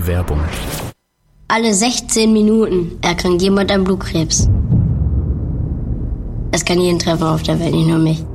Werbung. Alle 16 Minuten erkrankt jemand an Blutkrebs. Es kann jeden treffen auf der Welt, nicht nur mich.